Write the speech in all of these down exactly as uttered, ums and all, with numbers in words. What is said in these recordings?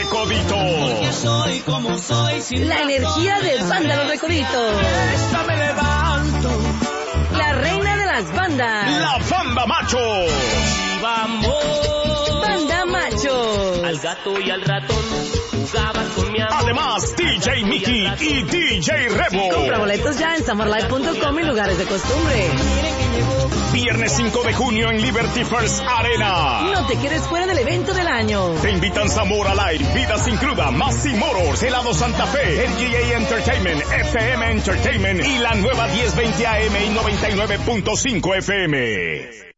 Recoditos. Porque soy como soy sin La energía de Banda Los Recoditos. esta me levanto. La reina de las bandas. La Banda Macho. Y vamos. Banda Macho. Al gato y al ratón jugaban con mi amor. Además, D J Mickey y D J Rebo. Compra boletos ya en summerlife punto com y lugares de costumbre. Viernes cinco de junio en Liberty First Arena. No te quedes fuera del evento del año. Te invitan Zamora Live, Vida Sin Cruda, Massey Motors, Helado Santa Fe, L G A Entertainment, F M Entertainment y la nueva diez veinte A M y noventa y nueve punto cinco F M.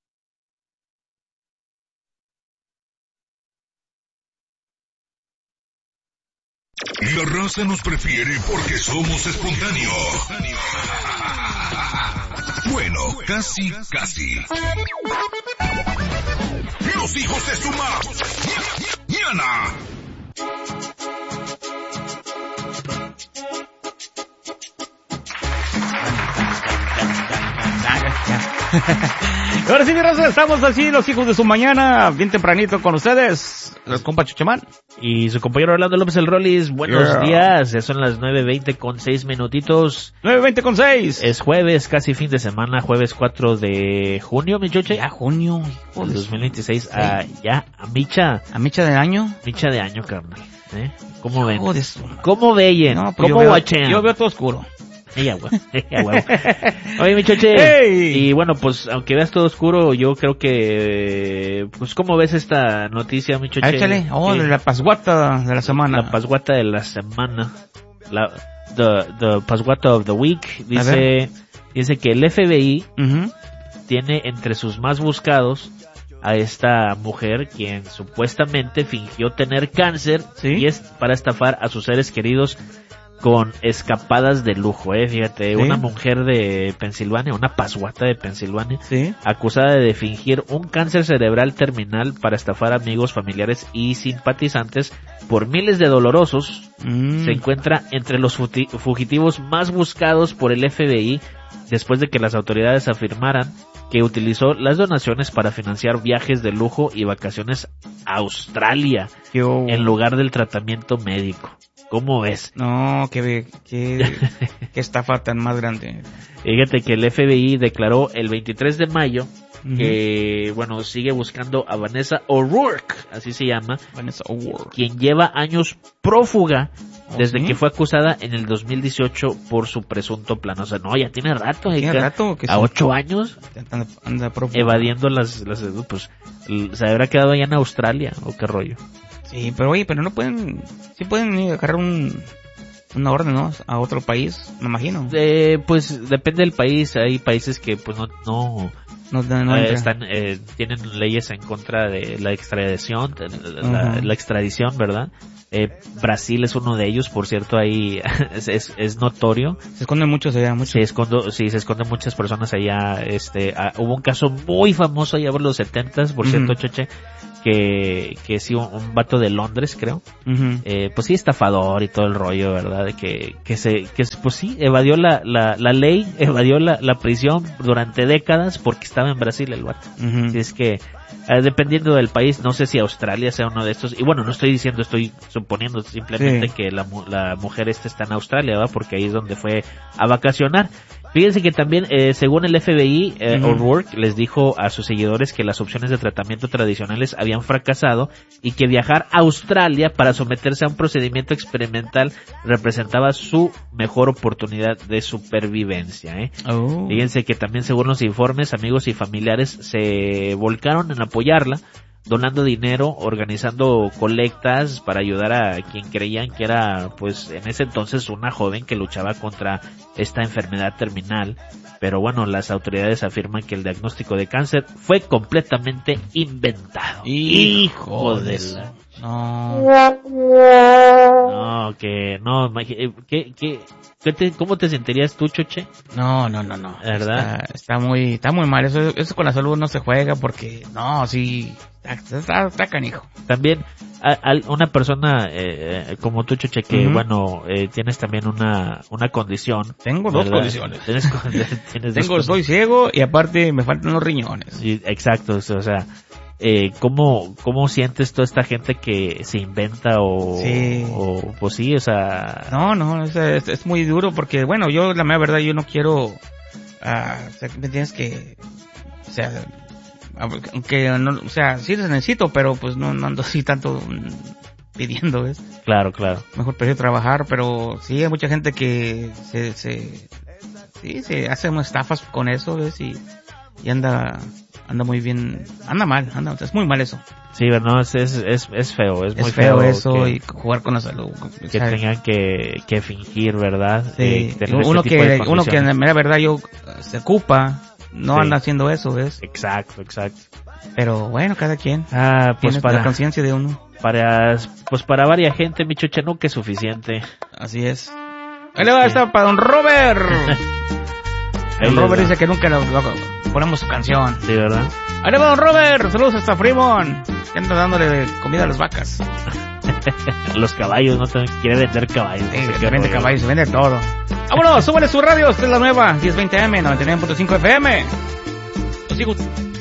La raza nos prefiere porque somos espontáneos. Bueno, casi, casi. Los hijos de su ma... ¡Ñana! Ahora sí, mi raza, estamos así, los hijos de su mañana, bien tempranito con ustedes, el compa Chuchemán. Y su compañero Orlando López el Rollis, buenos Yeah. días, ya son las nueve veinte con seis minutitos. nueve veinte con seis. Es jueves, casi fin de semana, jueves cuatro de junio, mi choche. Ya junio, hijo Del de dos mil veintiséis, Sí. a, ya, a micha, a micha del año. micha de año, carnal. ¿Eh? ¿Cómo ven? Hijo de su- ¿Cómo veyen? No, pues yo ¿Cómo veo- guachean? Yo veo todo oscuro. Ella, güey. Ella, güey. Oye, mi choche. Hey. Y bueno, pues, aunque veas todo oscuro, yo creo que, pues, ¿cómo ves esta noticia, mi choche? Échale, oh, Que- de la pasguata de la semana. La pasguata de la semana. La, the, the pasguata of the week. A Dice, ver. dice que el F B I Ujú. tiene entre sus más buscados a esta mujer quien supuestamente fingió tener cáncer ¿Sí? y es para estafar a sus seres queridos con escapadas de lujo, eh, fíjate, ¿Sí? una mujer de Pensilvania, una pasguata de Pensilvania, Sí. acusada de fingir un cáncer cerebral terminal para estafar amigos, familiares y simpatizantes por miles de dolorosos. Mm. Se encuentra entre los futi- fugitivos más buscados por el F B I después de que las autoridades afirmaran que utilizó las donaciones para financiar viajes de lujo y vacaciones a Australia Qué hubo. en lugar del tratamiento médico. ¿Cómo ves? No, qué, qué, qué estafa tan más grande. Fíjate que el F B I declaró el veintitrés de mayo Ujú. que, bueno, sigue buscando a Vanessa O'Rourke, así se llama, Vanessa O'Rourke. quien lleva años prófuga ¿Oh, desde sí? que fue acusada en el dos mil dieciocho por su presunto plan. O sea, no, ya tiene rato, Tiene hija, rato que a sí. ocho años Anda, anda prófugo. evadiendo las, las, pues, l- se habrá quedado allá en Australia, o qué rollo. Sí, pero oye, pero no pueden, sí pueden ir a agarrar un, una orden, ¿no? A otro país, me imagino. Eh, pues depende del país, hay países que pues no, no, No, no, no eh, entra. están, eh, tienen leyes en contra de la extradición, la, Ujú. la extradición, ¿verdad? Eh, Brasil es uno de ellos, por cierto, ahí es, es, es notorio. Se esconden muchos allá, muchos. Se escondo, sí, se esconden muchas personas allá. Este, ah, hubo un caso muy famoso allá por los setentas, por cierto, Ujú. Cheche, que, que sí, un, un vato de Londres, creo. Ujú. Eh, pues sí, estafador y todo el rollo, ¿verdad? De que, que se, que pues sí, evadió la, la, la ley, evadió la, la prisión durante décadas porque estaba en Brasil el vato. Ujú. Así es que, eh, dependiendo del país, no sé si Australia sea uno de estos, y bueno, no estoy diciendo, estoy suponiendo simplemente Sí. que la, mu- la mujer esta está en Australia, ¿va? Porque ahí es donde fue a vacacionar. Fíjense que también, eh, según el F B I, eh, Ujú. O'Rourke les dijo a sus seguidores que las opciones de tratamiento tradicionales habían fracasado y que viajar a Australia para someterse a un procedimiento experimental representaba su mejor oportunidad de supervivencia, ¿eh? Oh. Fíjense que también, según los informes, amigos y familiares se volcaron en apoyarla, donando dinero, organizando colectas para ayudar a quien creían que era, pues, en ese entonces una joven que luchaba contra esta enfermedad terminal. Pero bueno, las autoridades afirman que el diagnóstico de cáncer fue completamente inventado. Hijo de de la... No. No, que no, imagi- ¿qué, qué, qué te, ¿cómo te sentirías tú, Choche? No, no, no, no. ¿Verdad? Está, está muy, está muy mal. Eso, eso con la salud no se juega porque, no, sí, está, está, está canijo. También a, a una persona eh, eh, como tú, Choche, que Ujú. bueno, eh, tienes también una, una condición. Tengo dos ¿verdad? condiciones. Tienes, con- tienes dos Tengo, condiciones. soy ciego y aparte me faltan los riñones. Sí, exacto, o sea, eh, ¿cómo, ¿cómo sientes toda esta gente que se inventa o, Sí. o pues sí, o sea... No, no, es, es, es muy duro porque, bueno, yo, la mera verdad, yo no quiero, ah, o sea, me tienes que, o sea, aunque, no, o sea, sí les necesito, pero pues no, no ando así tanto pidiendo, ¿ves? Claro, claro. Mejor prefiero trabajar, pero sí, hay mucha gente que se, se, sí, se hace unas estafas con eso, ¿ves? Y, y anda, anda muy bien, anda mal, anda, es muy mal eso. Sí, no, es, es, es, es feo, es, Es muy feo, feo, eso que, y jugar con la salud. o que sea, tengan que, que fingir, ¿verdad? sí, Eh, tener uno este tipo de que, uno que condiciones. en la verdad yo se ocupa, no Sí. anda haciendo eso, ¿ves? Exacto, exacto. Pero bueno, cada quien Ah, pues tiene para, la conciencia de uno. para, pues para varias gente, mi chucha, nunca es suficiente. Así es. Ahí le va a estar para don Robert. Ahí Don les Robert va. dice que nunca lo, lo- ponemos su canción. Sí, ¿verdad? Ahí le va don Robert. Saludos hasta Fremont, que anda dándole comida a las vacas. Los caballos, no te quiere vender caballos. Sí, no sé se qué vende rollo. caballos, se vende todo. Vámonos, súbale su radio. Esta es la nueva diez veinte A M, noventa y nueve punto cinco F M. Los sigo